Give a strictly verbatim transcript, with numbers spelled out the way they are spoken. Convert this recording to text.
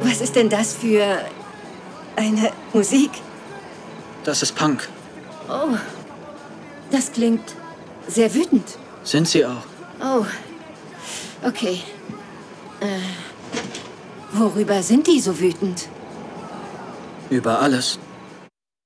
Was ist denn das für eine Musik? Das ist Punk. Oh, das klingt sehr wütend. Sind Sie auch? Oh, okay. Äh, worüber sind die so wütend? Über alles.